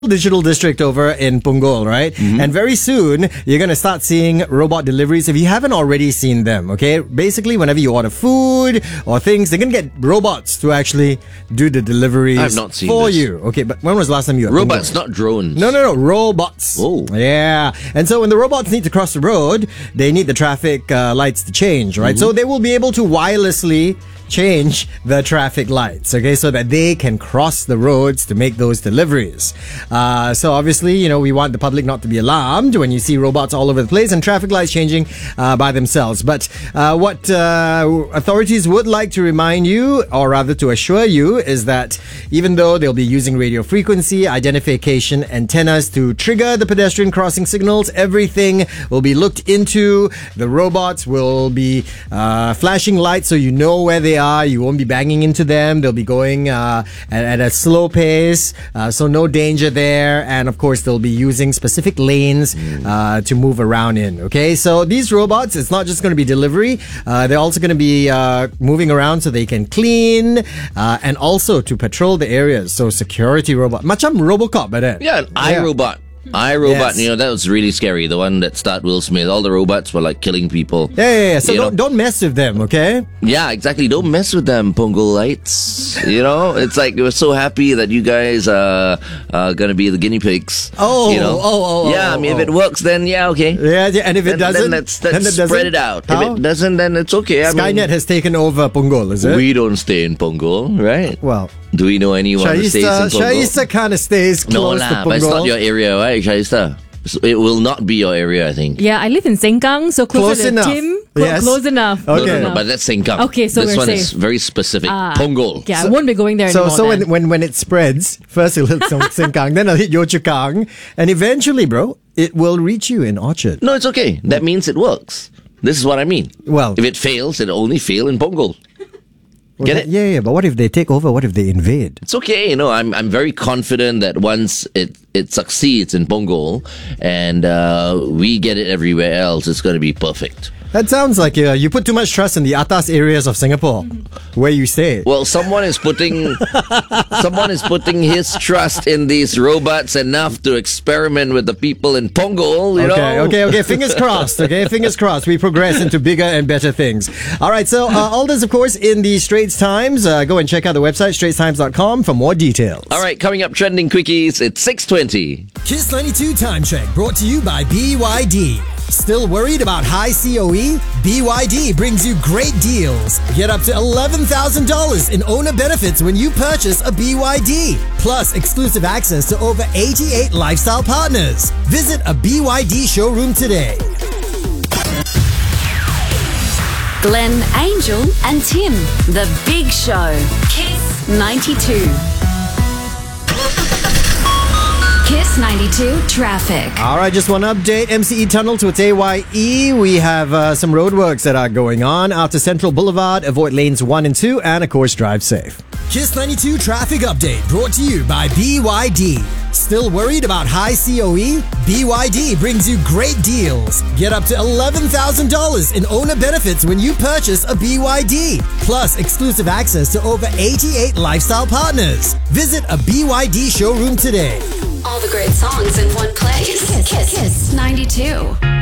digital district over in Punggol, right? And very soon, you're going to start seeing robot deliveries if you haven't already seen them, okay? Basically, whenever you order food or things, they're going to get robots to actually do the deliveries I've not seen for this. you. Okay, but when was the last time you were at Robots, Punggol? not drones. No, robots. Oh. Yeah. And so when the robots need to cross the road, they need the traffic lights to change, right? So they will be able to wirelessly change the traffic lights, okay, so that they can cross the roads to make those deliveries. So obviously, you know, we want the public not to be alarmed when you see robots all over the place and traffic lights changing by themselves. But what authorities would like to remind you, or rather to assure you, is that even though they'll be using radio frequency identification antennas to trigger the pedestrian crossing signals, everything will be looked into. The robots will be flashing lights so you know where they are. You won't be banging into them. They'll be going at a slow pace, so no danger there. And of course, they'll be using specific lanes to move around in. Okay, so these robots, it's not just going to be delivery. They're also going to be moving around so they can clean and also to patrol the areas. So security robot, macam Robocop, but then. Yeah, iRobot. iRobot, Yes. you know, that was really scary. The one that starred Will Smith. All the robots were like killing people. Yeah. So You know? don't mess with them, okay? Yeah, exactly. Don't mess with them, Pongolites. You know, it's like we're so happy that you guys are gonna be the guinea pigs. Oh, you know? Yeah, I mean, if it works, then yeah, okay. Yeah, and if it doesn't, then let's then it spread doesn't? it out. How? If it doesn't, then it's okay. I Skynet mean, has taken over Punggol, is it? we don't stay in Pongol, right? Well, Do we know anyone who stays in Pongol? Shaista kind of stays No close to lah, Punggol. but it's not your area, right, Shaista? So it will not be your area, I think. Yeah, I live in Sengkang, so Close closer to enough. Tim. Yes. Close enough. Okay. Close No, enough. but that's Sengkang. Okay, so this we're one safe. is very specific. Ah. Pongol. Yeah, I won't be going there So anymore. then. when it spreads, first it'll hit Sengkang, then it'll hit Yio Chu Kang, and eventually, bro, it will reach you in Orchard. No, it's okay. That means it works. This is what I mean. Well, If it fails, it'll only fail in Pongol. Get it? Yeah, but what if they take over? What if they invade? It's okay, you know. I'm very confident that once it succeeds in Pongol and we get it everywhere else, it's going to be perfect. That sounds like you put too much trust in the atas areas of Singapore, where you stay. Well, someone is putting his trust in these robots enough to experiment with the people in Pongol. You know? Okay. Fingers crossed. Okay, fingers crossed. We progress into bigger and better things. All right. So all this, of course, in the Straits Times. Go and check out the website straitstimes.com for more details. All right, coming up, trending quickies. It's 6:20. Kiss 92 Time Check brought to you by BYD. Still worried about high COE? BYD brings you great deals. Get up to $11,000 in owner benefits when you purchase a BYD. Plus exclusive access to over 88 lifestyle partners. Visit a BYD showroom today. Glenn, Angel, and Tim. The Big Show. Kiss 92. Kiss 92 traffic. All right, just one update. MCE Tunnel to its AYE. We have some roadworks that are going on. Out to Central Boulevard, avoid lanes 1 and 2, and of course, drive safe. Kiss 92 traffic update brought to you by BYD. Still worried about high COE? BYD brings you great deals. Get up to $11,000 in owner benefits when you purchase a BYD. Plus exclusive access to over 88 lifestyle partners. Visit a BYD showroom today. All the great songs in one place. Kiss 92.